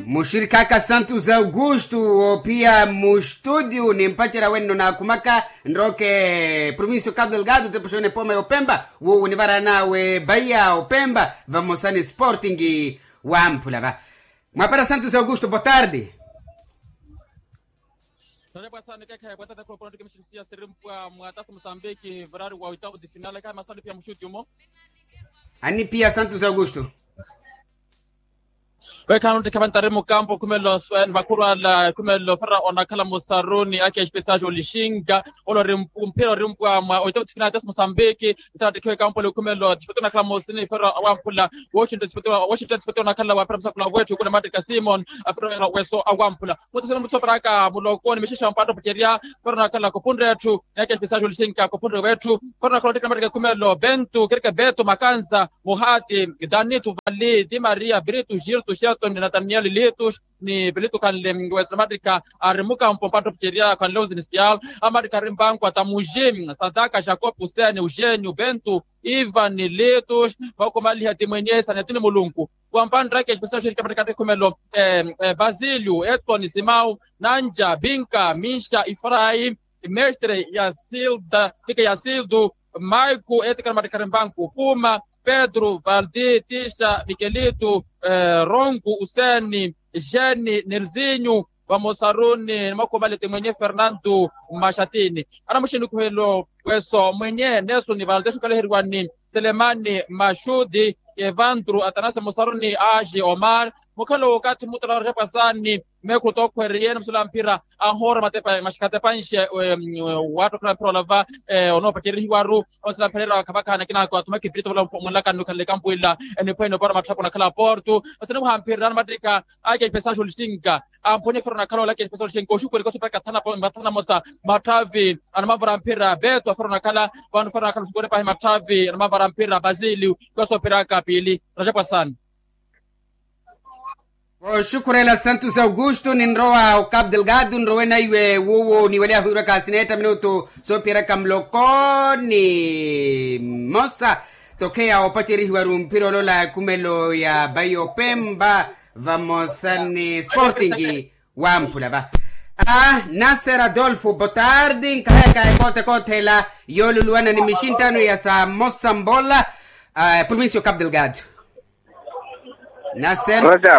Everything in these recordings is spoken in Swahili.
Mushirikaka Santos Augusto pia mustudio ni mpachira wenu na kumaka nroke província Cabo Delgado depois poma Opemba wo ni varana we Bahia Opemba vamos a Sporting wampula va. Ma para Santos Augusto, boa tarde. Ani pia Santos Augusto. Wekano tikavantare mukampo kumelo swen bakura la kumelo fara ona kala musaruni ake espesage olishinga olo mpero rimpwa ma oitatu final das Mozambique sasa tikwe kampo le kumelo tipetona kala mosini fara awampula Washington tipetona kala wa pramsa kula wetu kuna Madrid Simon afro weso awampula mutasema mutsoparaka mulokoni mishisha mpato pekeria fara kala kopundre tu ake espesage olishinga kopundre wetu fara kala tikama Madrid kumelo Bento kirika Beto Makanza Muhati Danito Vali Di Maria Brito Gilto Shelton Nathaniel Letos ni Belito Kanle Wesamadika arimuka mpato pekeria kan Lewis initial Amadika Rimbanko atamujemi Sadaka Jacob Hussein Eugênio Bento Ivan Letos wako mali hati mwenye sanatini mulungu kwa mpandra ke especial shirika katika kumelo Basilio Edson Simao Nanja Binka Misha Ifrai Mestre Yasildo Michael etika Amadika Rimbanko Puma Pedro Valde Tisha Mikelito Rongo Useni Jeni Nerzinho Vamosaruni Makomalete mwenye Fernando Machatini ana mshini kuhelo weso mwenye Nelson Valde shukale herwani Selemani Mashudi Evandro Atanasa Mosaruni Aji Omar mukalo wakati mutala repasani meko tokwerien msulampira ahora matepa mashikate panshe watu kwa prolava ono pakiri waru msulampira kabaka na kina kwa tumaki brito wala mulaka nukale kampo ila ene bora matrapo na kala porto basene muhampira na madrika ake pesage ulishinga amponye ferona kala lake pesage ulishinga shukuri kwa super katana matana mosa matavi anamavara mpira Beto ferona kala wan ferona kala shukuri pa matavi anamavara mpira Basilio kwa sopira kapili rajapa sana. Shukurela Santos Augusto ninroa o Cabo Delgado nroena iwe wowo ni wale ahura kasineta minuto sopira kamloko ni mosa tokea opatiri warumpiro lola kumelo ya Bahia Opemba vamos ni Sporting wampula va. Nasser Adolfo Botardi nkaya kote la yoluluana ni mishintano ya sa Mosambola província Cabo Delgado. Nasser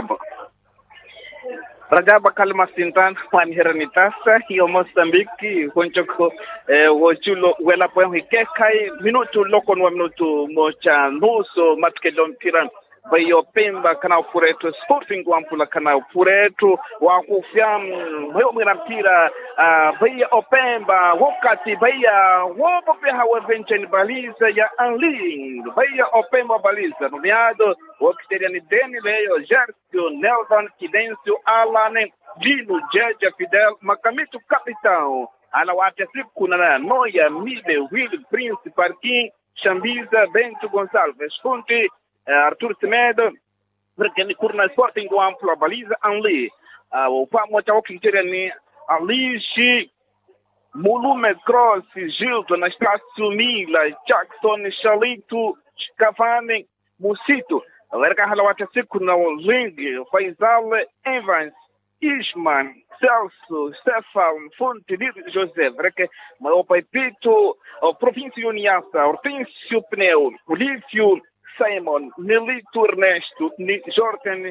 Rajaba kalma sintan wan heranitasa hiyo Mozambique honchoko wochulo wela poen hikekai minuto lokon wa minuto mocha nuso matkelo mpiran Bahia Opemba kana upuretu Sporting wampula kana upuretu wa kufyam moyo mpira Bahia Opemba wakati Bahia wopo pia hawa venture baliza ya Anling Bahia Opemba baliza numiado wakiteria ni Deni Leo Jercio Nelvan Kidencio Alane Gino Jeja Fidel Makamitu Capitão ala wate siku na Noia Mide Will Prince Parking Chambiza Bento Gonçalves Fonte Arthur Semedo porque ni kurna Sporting wampula baliza Anli upamo cha wakiteria ni Alishi Mulume Cross Gildo na Estácio Mila Jackson Chalito Cavani Musito Verga halawata siku na Ling Faisal Evans Ishman Celso Stefan Fonte José Verga Maopa Pito Província Uniasa Hortêncio Pneu Olívio Simon Nelito Ernesto Jordan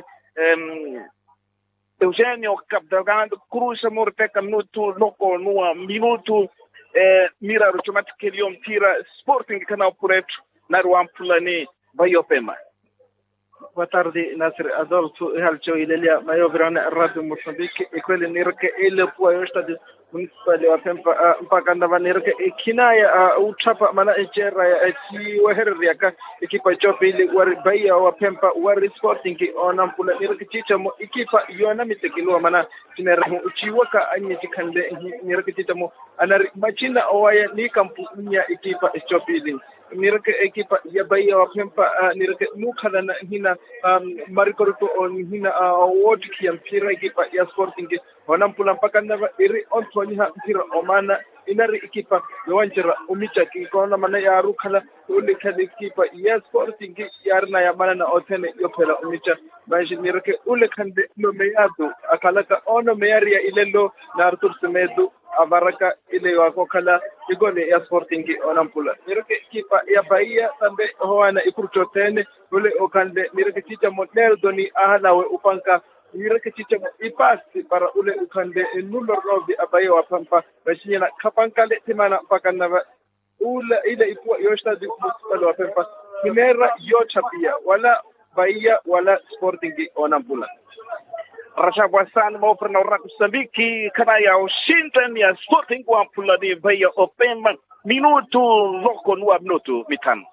Eugênio Capdelgado Cruz Morteca minuto loko nua minuto mira automatic eliom tira Sporting canal pureto na ruampulani Bahia Opemba. Boa tarde, Nasser Adolfo Halcho Ilelia Mayo Verona Radio Moçambique e quelli nirke ele può stadio municipal wa Pemba mpaka ndava nirke kinaya uchapa mana echera chi waherria ka ekipa chope ile war Bahia wa Pemba war Sporting ona mpula nirke chicha mo ekipa yona mitekilwa mana tinerahu uchiwaka anye tikande nirke chicha mo ana machina owaya ni kampu nya ekipa chope ile nirke ekipa ya Bahia wa Pemba nirke mukhala hina marikoruto on hina wodi ki mpira ekipa ya Sporting wanampula mpaka ndava iri ontoni mpira omana inari ekipa yawanjira umicha kikona mana ya rukhala ule kadi ekipa ya Sporting yarna ya mana na otene yopela umicha baje nirke ule kande no meyado akalaka ono meyaria ilelo na Artur Semedo avaraka ile wako kala igole ya Sporting onampula nirke ekipa ya Bahia tambe hoana ikurchotene ule okande nirke chicha model doni ahalawe upanka nirke chicha ipasi para ule ukande nulo robi abaye wa pampa bashina kapankale timana pakana ula ile ikuwa yoshta di municipal wa pampa kinera yocha pia wala Bahia wala Sporting onampula Rashaba san mo prna Mozambiki kana ya Washington ya Sporting wa mpula di Bahia Open minutu loko nuwa minutu mitano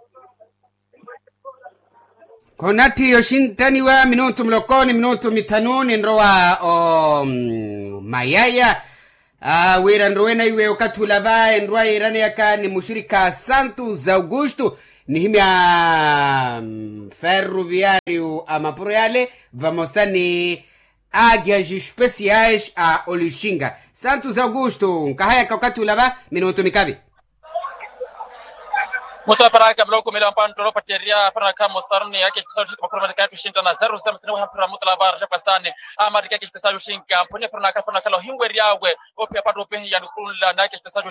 konati yoshintani wa minutu mlokoni minutu mitanuni nrowa mayaya wira nrowena iwe okatula va nrowa irani yaka ni mushirika Santos Augusto ni himya ferroviário amaproyale vamosani águias especiais a Olixinga. Santos Augusto nkahaya kakatula va minutu mikabi Musa paraka bloko mila mpantolo pateria fana kama sarni yake special shika makuru katu shinta na 0 sema hampira mutala barja pasane amadi yake special shinka pone fana kala hingweri yawe opia pato pe ya nukunla na yake special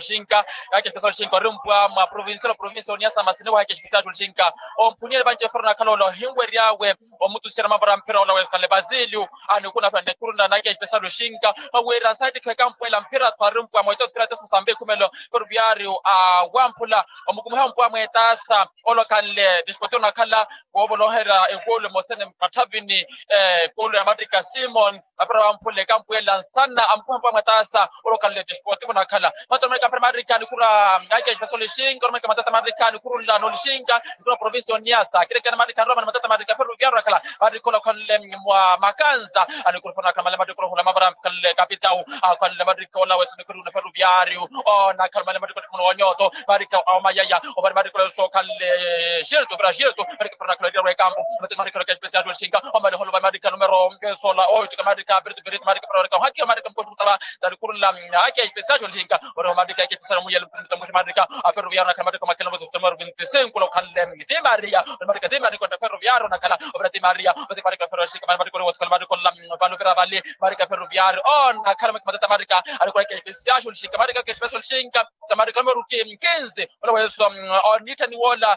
shinka rumpwa ma province onyasa masine yake special shinka ompunye banje fana kala lo hingweri yawe omutu sira mabara mpira ola kale Basilio anukuna fana kurunda na yake special shinka wera site kwa kampo ila mpira kwa rumpwa moito sira tesa sambe kumelo ferroviario wampula omukumha tasa olokanle dispotona kala bobolo hera egolo mosene matavini golo ya Madrika Simon afra ampule kampo lansana ampamba matasa olokanle dispotona kala matomeka afra Madrika nikura ngake special shinga ormeka matata Madrika nikuru la nolishinga nikura province Niassa kireka Madrika Roma matata Madrika ferroviario kala Madrika kanle mwa makanza anikuru fana kala Madrika hula mabara kale kapitao kala Madrika wala wese nikuru na ferroviario na kala Madrika kuno wanyoto Madrika amayaya Madrika so kale scelto perché farà clare campo Madrika che speciale shinga amale holo Madrika numero sola 8 Madrika per Madrika farà haki Madrika kuntala da kurla haki speciale shinga ora Madrika che sarà muyel punto Madrika a ferroviario na Madrika makelo to tomar 25 kulo kale Di Maria Madrika Di Maria con ferroviario na kala ora Di Maria Madrika ferroviario shinga Madrika ko kala Madrika vanno per Valle Madrika ferroviario na kala Madrika alikuwa che speciale shinga Madrika che speciale shinga Madrika numero 15 ora weso nitani wala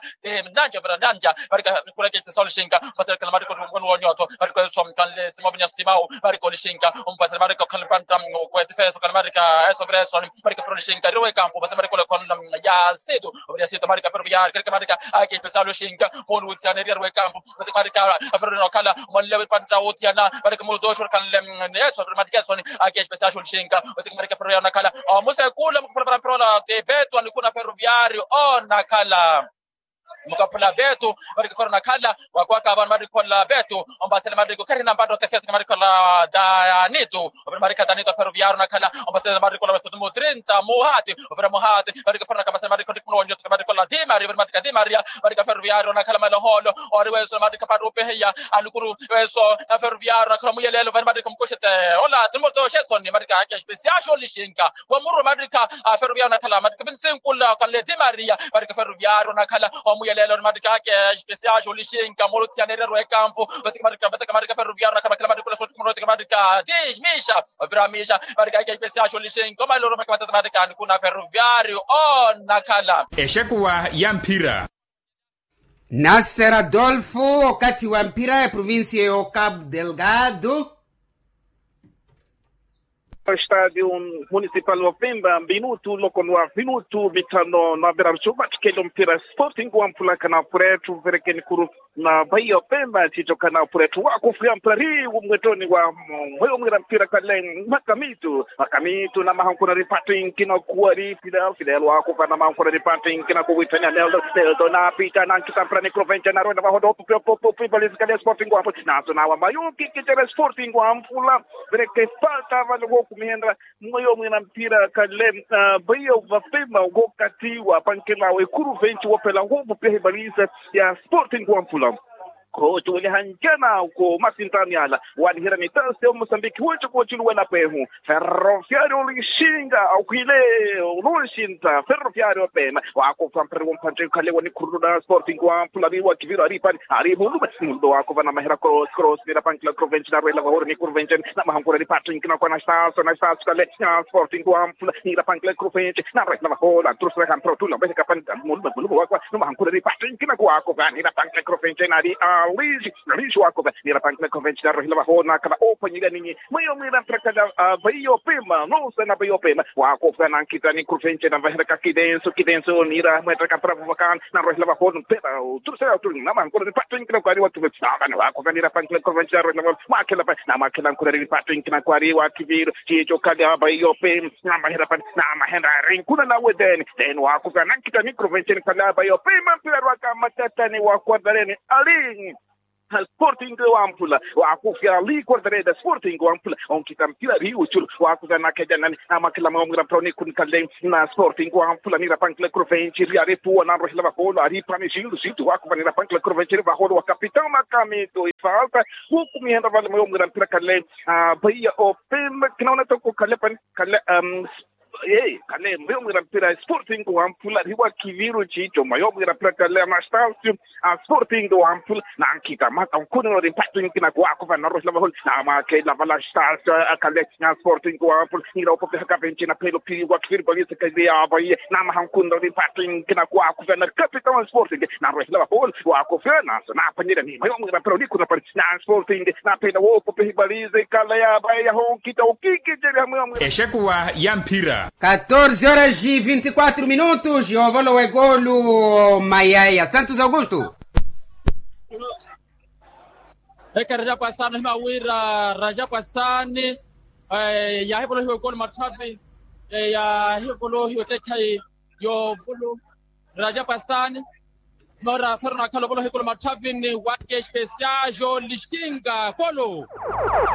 nanja barika kula ke sol shinga basal kala mariko ngono nyoto bariko som kan le simobnya simao bariko shinga basal mariko kan pantam ko defense kala marika esoverson bariko fro shinga rewe campo basal mariko kon ya sedo marika ferroviario kala marika ake special shinga monu tiane rewe campo marika afro kala mon le panta otiana bariko mo do shor kan le eso marika son ake special shinga marika ferroviario kala musa kula mo prola de beto anikuna ferroviario na kala mukapula betu bariko forna kala wakwaka ban mariko la betu ombasele mariko karina bando tefes mariko la danito mariko danito ferroviario na kala ombasele mariko la betu mo 30 mohati bariko forna kama mariko dikuno onyo mariko la Di Maria mariko Di Maria mariko ferroviario na kala malo holo oriweso mariko padu peya alukuru weso ferroviario na kala muyelelo mariko mkoshete ola dimo to shesoni mariko ake special lishinga wa muru mariko ferroviario na kala mariko binsen kula kala Di Maria mariko ferroviario na kala lelo Madrika ke special jolishinga moluti anerero e campo Madrika ferroviario na kala Madrika sot kumro Madrika dismisha vramisha Madrika ke special jolishinga ma loro Madrika kuna ferroviario na kala eshakuwa yampira Nasser Adolfo wakati wa mpira ya provinsia ya Cabo Delgado Estádio Municipal wa Pemba minutu loko nwa minutu mitano na beracho batkelo mpira Sporting wa mpula kana puretu verekeni kuru na Bahia Pemba tito kana puretu wako fria mpari umwetoni wa moyo mwira mpira kale makamitu na mahankuna reparting kina kuari Fidel wako kana mahankuna reparting kina kuwitanya Neldo na pita na kitampra Provincia na ronda wahodo pipalizi kale Sporting wa mputinazo na wa mayuki kitere Sporting wa mpula vereke falta valo mihendra moyo mwina mpira kale Bahia wa Pemba wakati wa pankela we kuru venchi wapela hubu pehe balisa ya Sporting wa mpula ko tuli hanjana ko masintani ala wani hira ni tase Mozambique wote ko tuli wala pehu ferroviario lishinga au kile ulushinta ferroviario pema wako pampere wompanje kale wani kuruda Sporting wa fulani wa kiviro aripan aribu mundo wako vana mahera cross ni rapankla provincial rela wa ni provincial na mahankura ni Patrick na kwa na stars kale Sporting wa ni rapankla provincial na rela wa hola trusra kan protula beka pan mundo wako na mahankura ni Patrick na kwa wako vani rapankla provincial na Lishi wako ni rapankla convention rohila bahona kala open yiga ninyi mayo mira prakada bayo pema no sana bayo pema wako fana kita ni convention na bahera kidenso nira meta ka provokan na rohila bahona pera tursa tur na man ko ni patrin kina kwari watu sana wako fana rapankla convention rohila makela pa na makela ko ni patrin kina kwari watu vir chicho kada bayo pema na bahera pa na mahenda ring kuna na weden then wako fana kita ni convention kala bayo pema pera waka matata ni wako dareni ali Sporting wampula wakufia ali quartere da Sporting wampula on kitampila riu chul wakuza na kejana ama kila maomgra proni kun kale na Sporting wampula ni rapankla province ri arepu na rohila bakolo ari pamishil situ wakuva ni rapankla province bakolo wa capitão makamito falta huku mienda vale maomgra pira kale baia open kinaona toko kale pan kale kale mbona mpira Sporting wampula riwa kiviru chicho mayo mbona kale na stars Sporting wampula na kita maka kuna no impacting kina kwa kwa na rohla bahol na ma ke la vala stars kale na Sporting wampula ni ro po ka benchi na pelo pi wa kiviru balisa ka dia bai na ma kuna no impacting kina kwa na capitão Sporting na rohla bahol wa ko na panira ni mayo mbona pro ni kuna pa na Sporting na pelo wo po pi balisa kale ya bai ho kita o kiki je Eshekuwa ya mpira 14h24 Jovolo e golu Mayaya Santos Augusto Eka Raja Pasani mawira Raja Pasani ya hibolo hiyo golu matavi ya hibolo hiyo tekai yo bolo Raja Pasani Mora ferna kalo bolo hiyo golu matavi ni wake special lishinga kolo